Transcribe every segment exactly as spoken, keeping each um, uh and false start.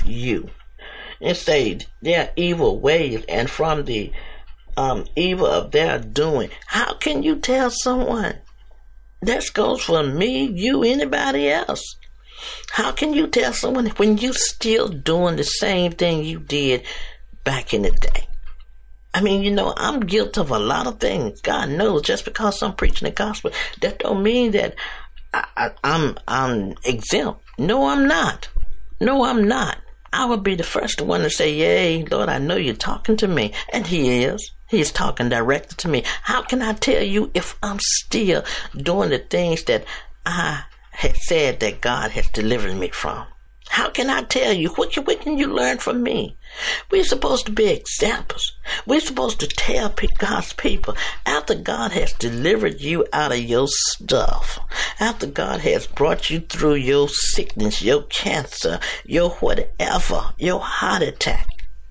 you and say their evil ways and from the um, evil of their doing. How can you tell someone? That goes for me, you, anybody else. How can you tell someone when you still doing the same thing you did back in the day? I mean, you know, I'm guilty of a lot of things. God knows, just because I'm preaching the gospel, that don't mean that I, I, I'm I'm exempt. No, I'm not. No, I'm not. I would be the first one to say, yay, Lord, I know you're talking to me. And he is. He's talking directly to me. How can I tell you if I'm still doing the things that I had said that God has delivered me from? How can I tell you? What can, what can you learn from me? We're supposed to be examples. We're supposed to tell God's people, after God has delivered you out of your stuff, after God has brought you through your sickness, your cancer, your whatever, your heart attack,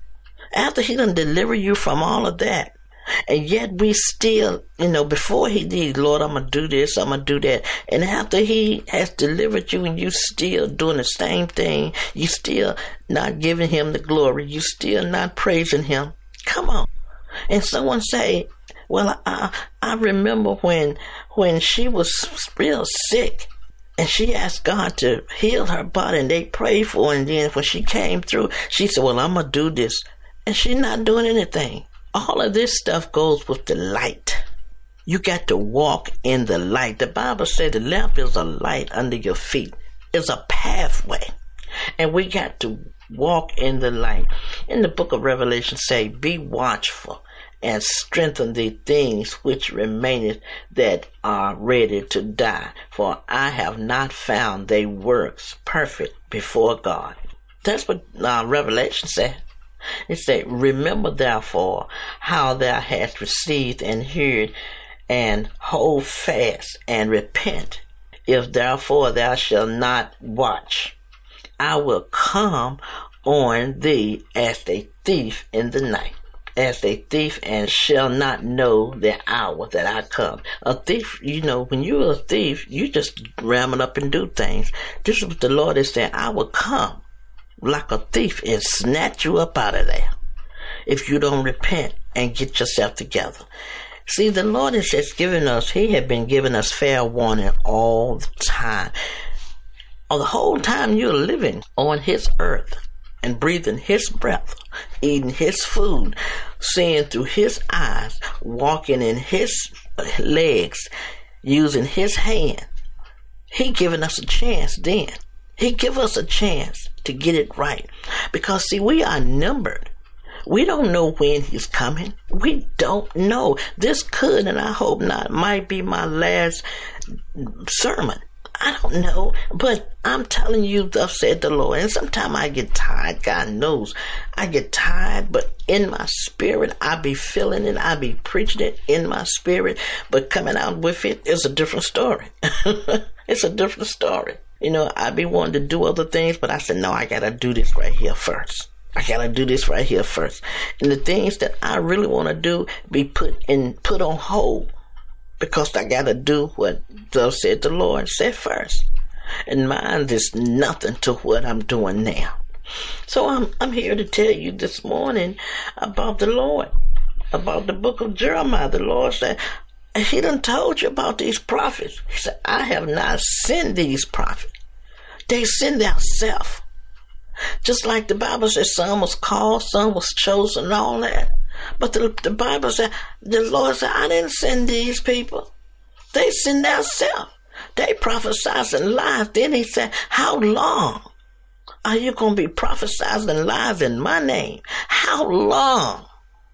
after he done deliver you from all of that, and yet we still, you know, before he did, Lord, I'm going to do this, I'm going to do that. And after he has delivered you and you still doing the same thing, you still not giving him the glory, you still not praising him. Come on. And someone say, well, I, I remember when, when she was real sick and she asked God to heal her body and they prayed for her. And then when she came through, she said, well, I'm going to do this. And she's not doing anything. All of this stuff goes with the light. You got to walk in the light. The Bible says the lamp is a light under your feet. It's a pathway. And we got to walk in the light. In the book of Revelation say, be watchful and strengthen the things which remaineth that are ready to die. For I have not found their works perfect before God. That's what uh, Revelation said. It said, remember therefore how thou hast received and heard, and hold fast and repent. If therefore thou shalt not watch, I will come on thee as a thief in the night, as a thief, and shall not know the hour that I come. A thief, you know, when you're a thief, you just ramming up and do things. This is what the Lord is saying, I will come like a thief and snatch you up out of there if you don't repent and get yourself together. See, the Lord is just giving us, he had been giving us fair warning all the time. All the whole time you're living on his earth and breathing his breath, eating his food, seeing through his eyes, walking in his legs, using his hand. He giving us a chance then. He give us a chance to get it right. Because, see, we are numbered. We don't know when he's coming. We don't know. This could, and I hope not, might be my last sermon. I don't know. But I'm telling you, thus said the Lord. And sometimes I get tired. God knows. I get tired, but in my spirit, I be feeling it. I be preaching it in my spirit. But coming out with it is a different story. It's a different story. You know, I be wanting to do other things, but I said, no, I got to do this right here first. I got to do this right here first. And the things that I really want to do be put in, put on hold because I got to do what thus said the Lord said first. And mine is nothing to what I'm doing now. So I'm, I'm here to tell you this morning about the Lord, about the book of Jeremiah. The Lord said, he done told you about these prophets. He said, I have not sent these prophets. They send themselves. Just like the Bible says, some was called, some was chosen, and all that. But the, the Bible said, the Lord said, I didn't send these people. They send themselves. They prophesizing lies. Then he said, how long are you going to be prophesizing lies in my name? How long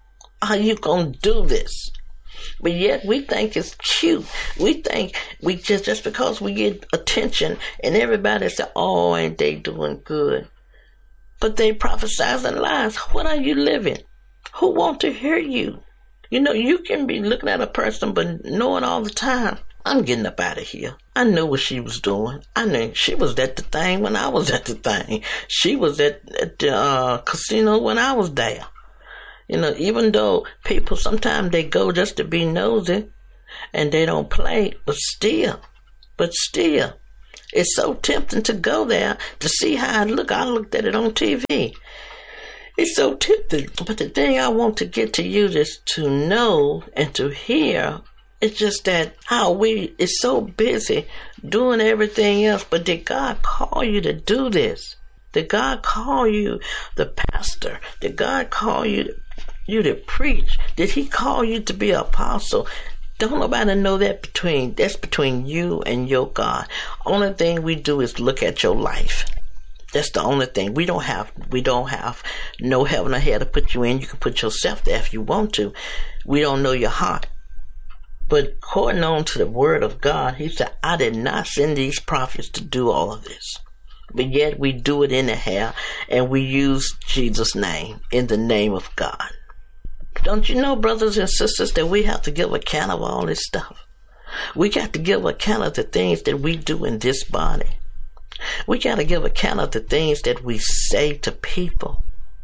are you going to do this? But yet we think it's cute. We think we just, just because we get attention and everybody say, oh, ain't they doing good? But they prophesizing lies. What are you living? Who want to hear you? You know, you can be looking at a person, but knowing all the time, I'm getting up out of here. I knew what she was doing. I knew she was at the thing when I was at the thing. She was at, at the uh, casino when I was there. You know, even though people, sometimes they go just to be nosy and they don't play, but still, but still, It's so tempting to go there to see how it look. I looked at it on T V. It's so tempting. But the thing I want to get to you is to know and to hear. It's just that how we is so busy doing everything else. But did God call you to do this? Did God call you the pastor? Did God call you you to preach? Did he call you to be an apostle? Don't nobody know that between, that's between you and your God. Only thing we do is look at your life. That's the only thing. We don't have, we don't have no heaven or hell to put you in. You can put yourself there if you want to. We don't know your heart. But according on to the word of God, he said, I did not send these prophets to do all of this. But yet we do it anyhow, and we use Jesus' name in the name of God. Don't you know, brothers and sisters, that we have to give account of all this stuff? We got to give account of the things that we do in this body. We got to give account of the things that we say to people.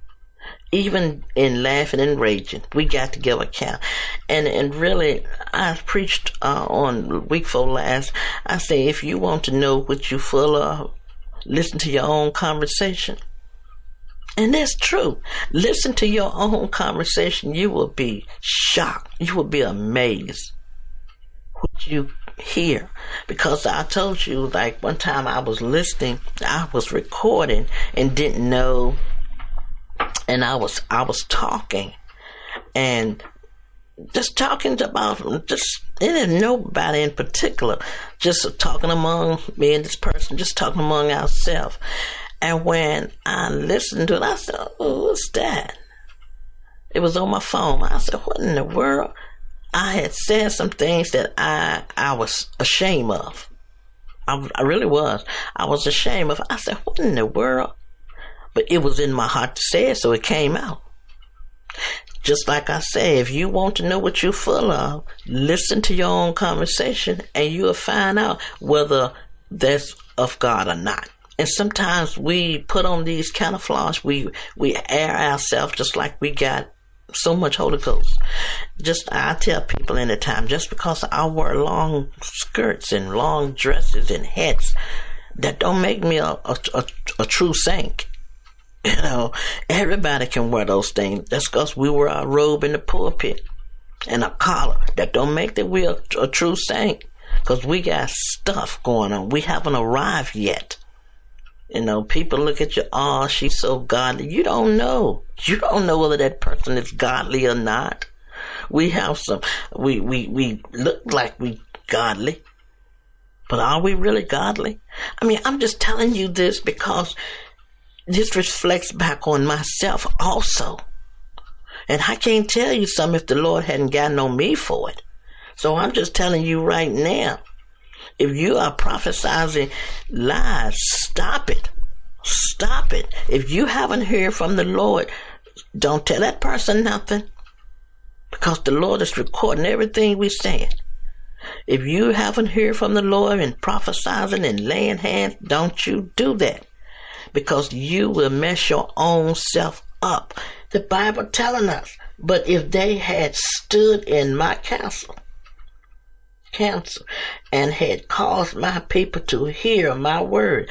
Even in laughing and raging, we got to give account. And and really, I preached uh, on week four last. I say, if you want to know what you're full of, listen to your own conversation. And that's true. Listen to your own conversation. You will be shocked. You will be amazed what you hear. Because I told you, like one time I was listening, I was recording and didn't know, and I was I was talking and just talking about just it didn't nobody in particular, just talking among me and this person, just talking among ourselves. And when I listened to it, I said, oh, what's that? It was on my phone. I said, what in the world? I had said some things that I I was ashamed of. I, I really was. I was ashamed of. I said, what in the world? But it was in my heart to say it, so it came out. Just like I say, if you want to know what you're full of, listen to your own conversation, and you'll find out whether that's of God or not. And sometimes we put on these camouflage, we we air ourselves just like we got so much Holy Ghost. Just, I tell people anytime, just because I wear long skirts and long dresses and hats, that don't make me a, a, a, a true saint. You know, everybody can wear those things. That's because we wear our robe in the pulpit and a collar. That don't make that we a, a true saint, because we got stuff going on. We haven't arrived yet. You know, people look at you, oh, she's so godly. You don't know. You don't know whether that person is godly or not. We have some, we, we, we look like we godly, but are we really godly? I mean, I'm just telling you this because this reflects back on myself also. And I can't tell you something if the Lord hadn't gotten on me for it. So I'm just telling you right now. If you are prophesying lies, stop it. Stop it. If you haven't heard from the Lord, don't tell that person nothing. Because the Lord is recording everything we're saying. If you haven't heard from the Lord and prophesying and laying hands, don't you do that. Because you will mess your own self up. The Bible telling us, but if they had stood in my counsel, counsel and had caused my people to hear my word,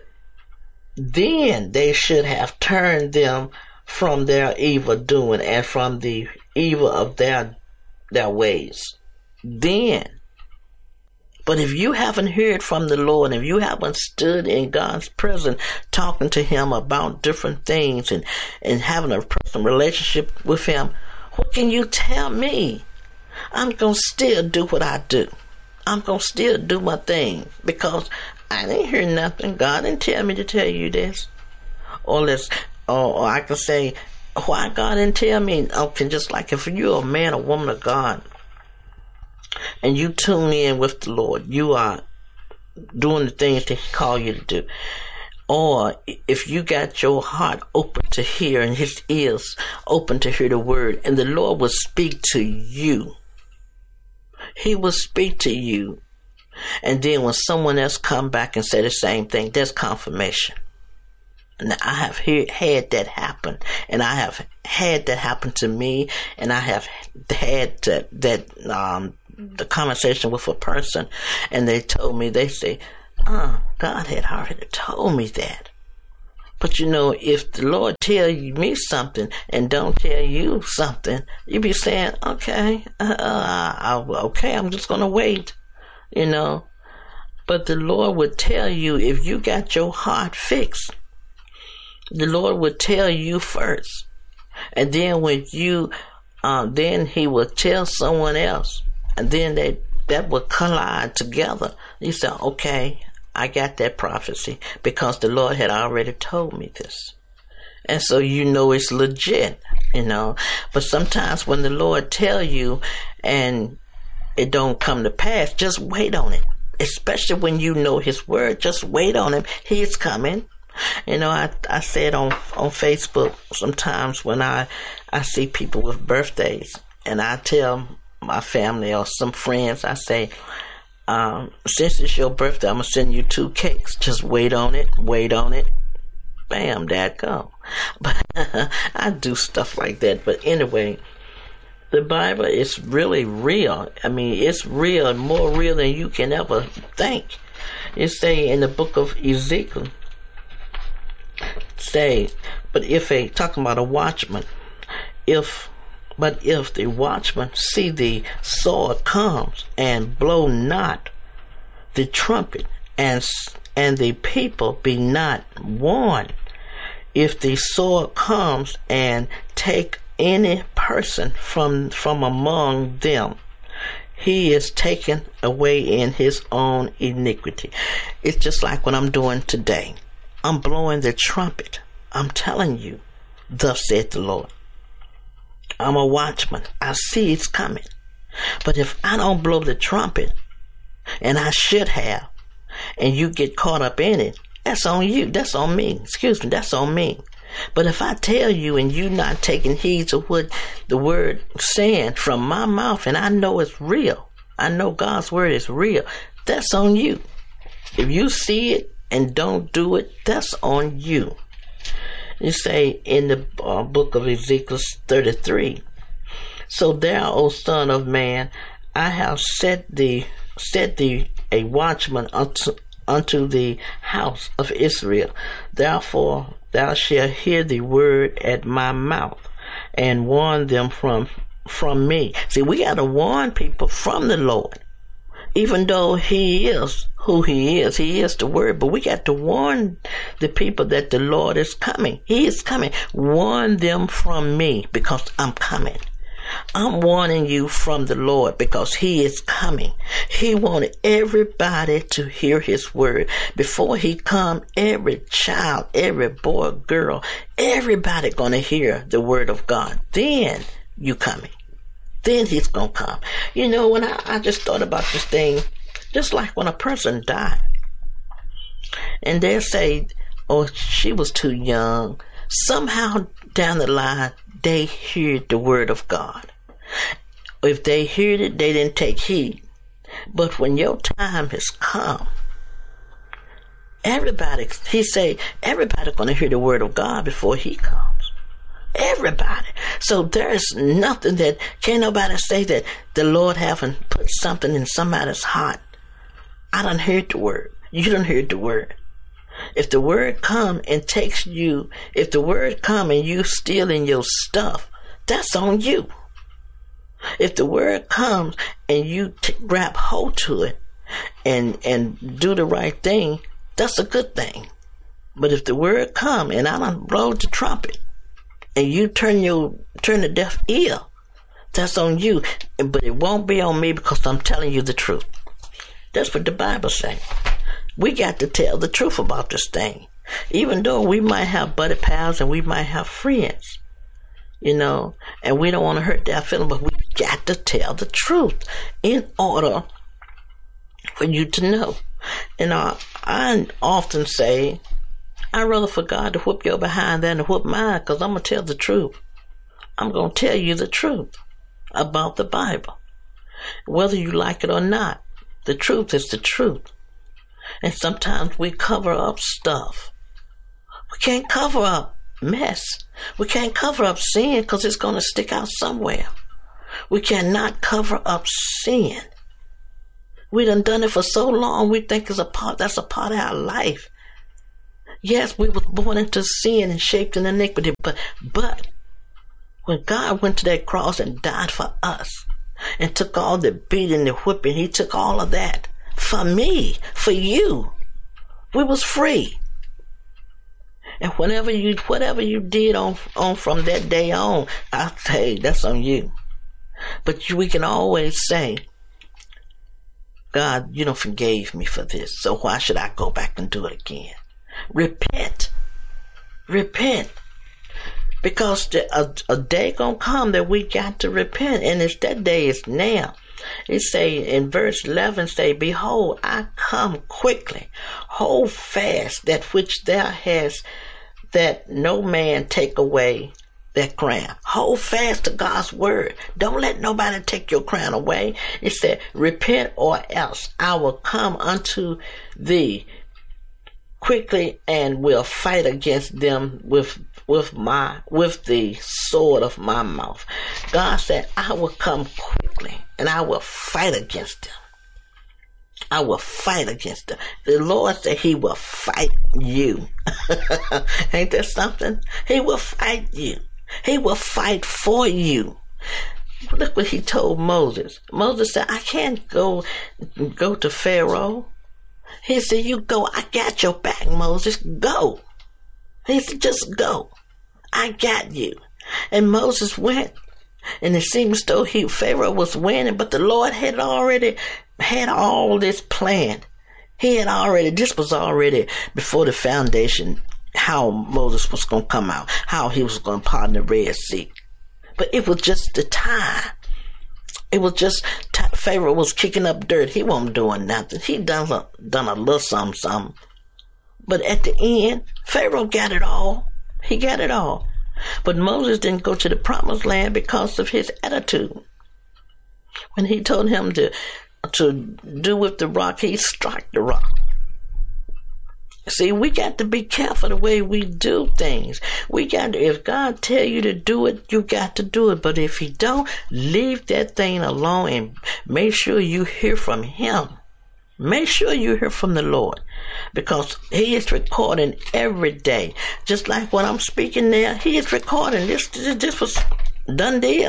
then they should have turned them from their evil doing and from the evil of their their ways. Then. But if you haven't heard from the Lord, if you haven't stood in God's presence talking to him about different things and, and having a personal relationship with him, what can you tell me? I'm going to still do what I do. I'm going to still do my thing because I didn't hear nothing. God didn't tell me to tell you this. Or let's, or, or I can say, why God didn't tell me? Okay, just like if you're a man or woman of God and you tune in with the Lord, you are doing the things that he called you to do. Or if you got your heart open to hear and his ears open to hear the word, and the Lord will speak to you. He will speak to you. And then when someone else come back and say the same thing, that's confirmation. And I have heard, had that happen. And I have had that happen to me. And I have had that, that um, the conversation with a person. And they told me, they say, Uh, God had already told me that. But you know, if the Lord tell you me something and don't tell you something, you be saying, okay, uh, I, okay, I'm just going to wait, you know. But the Lord would tell you, if you got your heart fixed, the Lord would tell you first. And then when you, uh, then he will tell someone else. And then they, that will collide together. You say, okay, I got that prophecy because the Lord had already told me this. And so you know it's legit, you know. But sometimes when the Lord tell you and it don't come to pass, just wait on it. Especially when you know his word, just wait on him. He is coming. You know, I, I said on, on Facebook sometimes when I, I see people with birthdays and I tell my family or some friends, I say, Um, since it's your birthday, I'm going to send you two cakes. Just wait on it, wait on it. Bam, that go. But I do stuff like that. But anyway, the Bible is really real. I mean, it's real, more real than you can ever think. It say in the book of Ezekiel, say, but if a, talking about a watchman, if But if the watchman see the sword comes and blow not the trumpet, and and the people be not warned, if the sword comes and take any person from from among them, he is taken away in his own iniquity. It's just like what I'm doing today. I'm blowing the trumpet. I'm telling you, thus saith the Lord. I'm a watchman. I see it's coming. But if I don't blow the trumpet, and I should have, and you get caught up in it, that's on you. That's on me. Excuse me. That's on me. But if I tell you and you not taking heed to what the word saying from my mouth, and I know it's real, I know God's word is real, that's on you. If you see it and don't do it, that's on you. You say in the uh, book of Ezekiel thirty-three, so thou, O son of man, I have set thee, set thee a watchman unto, unto the house of Israel. Therefore thou shalt hear the word at my mouth, and warn them from from me. See, we got to warn people from the Lord. Even though he is who he is, he is the word, but we got to warn the people that the Lord is coming. He is coming. Warn them from me because I'm coming. I'm warning you from the Lord because he is coming. He wanted everybody to hear his word. Before he come, every child, every boy, girl, everybody gonna hear the word of God. Then you coming. Then he's gonna come. You know, when I, I just thought about this thing, just like when a person died, and they say, oh, she was too young. Somehow down the line, they heard the word of God. If they heard it, they didn't take heed. But when your time has come, everybody, he say, everybody gonna hear the word of God before he comes. Everybody. So there's nothing that, can't nobody say that the Lord haven't put something in somebody's heart. I done heard the word. You done heard the word. If the word come and takes you, if the word come and you stealing your stuff, that's on you. If the word comes and you t- grab hold to it and and do the right thing, that's a good thing. But if the word come and I done blow the trumpet, and you turn your turn a deaf ear, that's on you. But it won't be on me because I'm telling you the truth. That's what the Bible says. We got to tell the truth about this thing. Even though we might have buddy pals and we might have friends, you know, and we don't want to hurt their feelings, but we got to tell the truth in order for you to know. And uh, I often say, I'd rather for God to whoop your behind than to whoop mine, because I'm going to tell the truth. I'm going to tell you the truth about the Bible. Whether you like it or not, the truth is the truth. And sometimes we cover up stuff. We can't cover up mess. We can't cover up sin because it's going to stick out somewhere. We cannot cover up sin. We done done it for so long, we think it's a part, that's a part of our life. Yes, we was born into sin and shaped in iniquity, but, but when God went to that cross and died for us and took all the beating, the whipping, he took all of that for me, for you. We was free. And whenever you, whatever you did on, on from that day on, I say that's on you. But we can always say, God, you don't forgave me for this, so why should I go back and do it again? Repent. Repent. Because the, a, a day gonna come that we got to repent, and it's that day is now. It say in verse eleven, say, behold, I come quickly. Hold fast that which thou hast, that no man take away that crown. Hold fast to God's word. Don't let nobody take your crown away. It said, repent or else I will come unto thee quickly and will fight against them with with my with the sword of my mouth. God said, I will come quickly and I will fight against them. I will fight against them. The Lord said he will fight you. Ain't that something? He will fight you. He will fight for you. Look what he told Moses. Moses said, I can't go go to Pharaoh. He said, you go. I got your back, Moses. Go. He said, just go. I got you. And Moses went. And it seemed as though he, Pharaoh was winning, but the Lord had already had all this planned. He had already, this was already before the foundation, how Moses was going to come out, how he was going to pardon the Red Sea. But it was just the time. It was just, t- Pharaoh was kicking up dirt. He wasn't doing nothing. He done a, done a little something, something. But at the end, Pharaoh got it all. He got it all. But Moses didn't go to the promised land because of his attitude. When he told him to, to do with the rock, he struck the rock. See, we got to be careful the way we do things. We got to, if God tell you to do it, you got to do it. But if he don't, leave that thing alone and make sure you hear from him. Make sure you hear from the Lord, because he is recording every day. Just like when I'm speaking there, he is recording. This, this was done deal.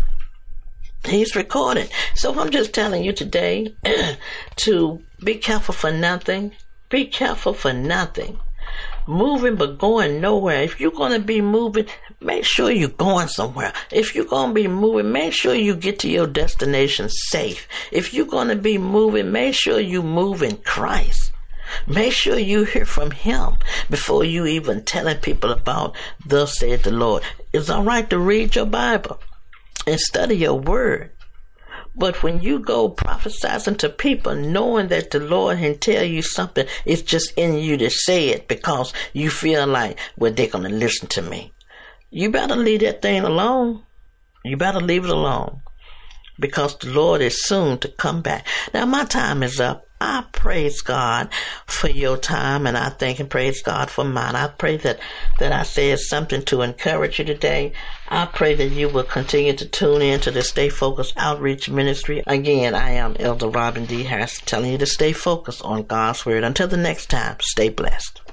He's recording. So I'm just telling you today to be careful for nothing. Be careful for nothing. Moving but going nowhere. If you're going to be moving, make sure you're going somewhere. If you're going to be moving, make sure you get to your destination safe. If you're going to be moving, make sure you move in Christ. Make sure you hear from him before you even telling people about thus said the Lord. It's all right to read your Bible and study your word. But when you go prophesizing to people, knowing that the Lord can tell you something, it's just in you to say it because you feel like, well, they're going to listen to me. You better leave that thing alone. You better leave it alone, because the Lord is soon to come back. Now, my time is up. I praise God for your time, and I thank and praise God for mine. I pray that, that I said something to encourage you today. I pray that you will continue to tune in to the Stay Focused Outreach Ministry. Again, I am Elder Robin D. Harris, telling you to stay focused on God's Word. Until the next time, stay blessed.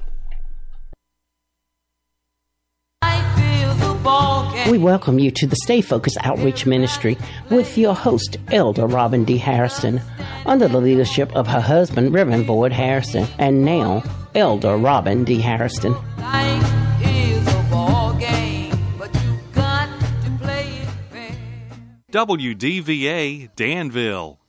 We welcome you to the Stay Focused Outreach Ministry with your host, Elder Robin D. Harrison, under the leadership of her husband, Reverend Boyd Harrison, and now, Elder Robin D. Harrison. Life is a ball game, but you got to play it fair. W D V A Danville.